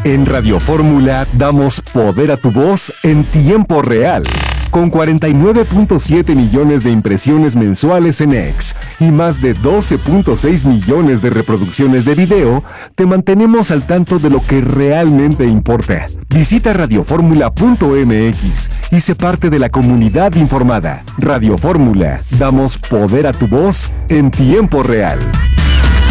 En Radio Fórmula damos poder a tu voz en tiempo real. Con 49.7 millones de impresiones mensuales en X y más de 12.6 millones de reproducciones de video, te mantenemos al tanto de lo que realmente importa. Visita radioformula.mx y sé parte de la comunidad informada. Radio Fórmula, damos poder a tu voz en tiempo real.